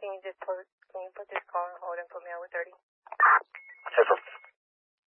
can you put this call on hold and put me on with 30? Yes, sir.